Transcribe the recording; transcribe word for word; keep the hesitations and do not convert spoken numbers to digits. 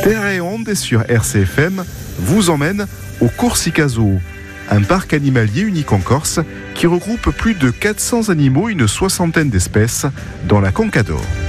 Terre et Onde sur R C F M vous emmène au Corsica Zoo, un parc animalier unique en Corse qui regroupe plus de quatre cents animaux et une soixantaine d'espèces dans la Conca d'Or.